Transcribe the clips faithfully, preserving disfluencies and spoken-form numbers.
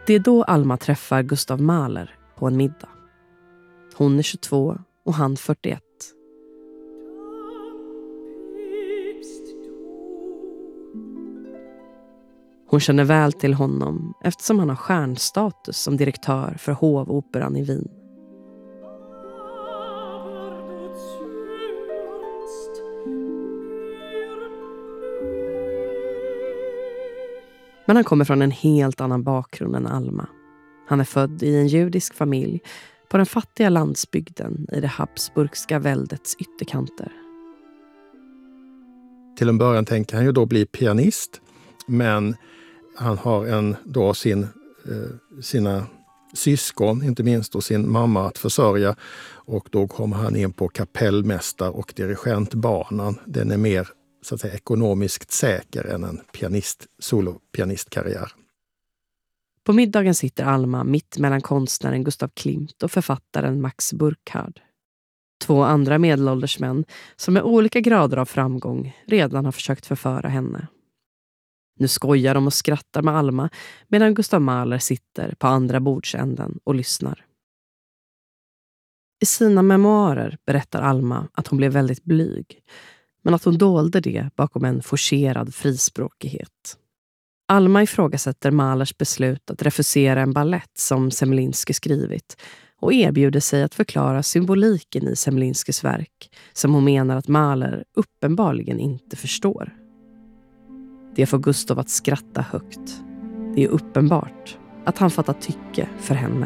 Det är då Alma träffar Gustav Mahler på en middag. Hon är tjugotvå och han fyrtioett. Hon känner väl till honom eftersom han har stjärnstatus som direktör för Hovoperan i Wien. Men han kommer från en helt annan bakgrund än Alma. Han är född i en judisk familj på den fattiga landsbygden i det habsburgska väldets ytterkanter. Till en början tänker han ju då bli pianist, men han har en, då sin, eh, sina syskon, inte minst och sin mamma att försörja, och då kommer han in på kapellmästar- och dirigentbanan. Den är mer så att säga ekonomiskt säker än en pianist, solopianistkarriär. På middagen sitter Alma mitt mellan konstnären Gustav Klimt och författaren Max Burkhardt. Två andra medelålders män som med olika grader av framgång redan har försökt förföra henne. Nu skojar de och skrattar med Alma medan Gustav Mahler sitter på andra bordsänden och lyssnar. I sina memoarer berättar Alma att hon blev väldigt blyg, men att hon dolde det bakom en forcerad frispråkighet. Alma ifrågasätter Mahlers beslut att refusera en ballett som Zemlinsky skrivit och erbjuder sig att förklara symboliken i Zemlinskys verk som hon menar att Mahler uppenbarligen inte förstår. Det får Gustav att skratta högt. Det är uppenbart att han fattar tycke för henne.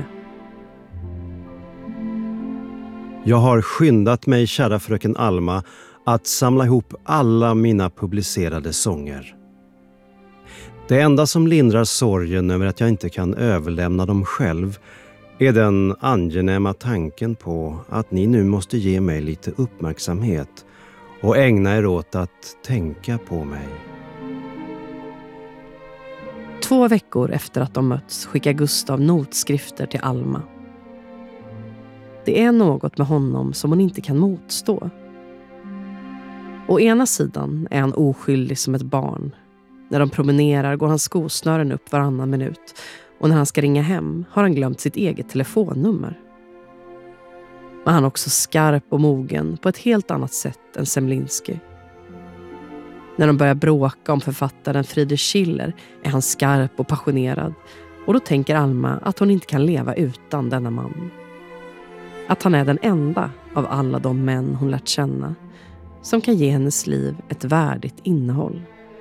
Jag har skyndat mig, kära fröken Alma, att samla ihop alla mina publicerade sånger. Det enda som lindrar sorgen över att jag inte kan överlämna dem själv är den angenäma tanken på att ni nu måste ge mig lite uppmärksamhet och ägna er åt att tänka på mig. Två veckor efter att de möts skickar Gustav notskrifter till Alma. Det är något med honom som hon inte kan motstå. Å ena sidan är han oskyldig som ett barn. När de promenerar går hans skosnören upp varannan minut, och när han ska ringa hem har han glömt sitt eget telefonnummer. Men han är också skarp och mogen på ett helt annat sätt än Zemlinsky. När de börjar bråka om författaren Friedrich Schiller är han skarp och passionerad, och då tänker Alma att hon inte kan leva utan denna man. Att han är den enda av alla de män hon lärt känna som kan ge hennes liv ett värdigt innehåll.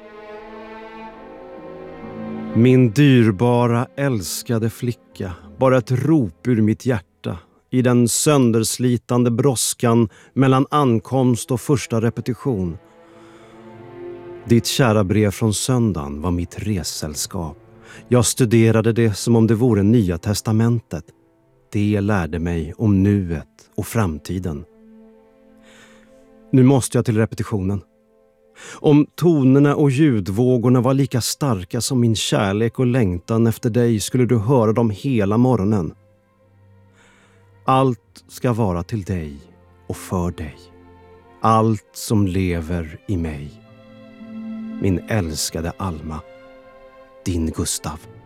Min dyrbara, älskade flicka, bara ett rop ur mitt hjärta i den sönderslitande brådskan mellan ankomst och första repetition. Ditt kära brev från söndagen var mitt ressällskap. Jag studerade det som om det vore Nya testamentet. Det lärde mig om nuet och framtiden. Nu måste jag till repetitionen. Om tonerna och ljudvågorna var lika starka som min kärlek och längtan efter dig skulle du höra dem hela morgonen. Allt ska vara till dig och för dig. Allt som lever i mig. Min älskade Alma, din Gustav.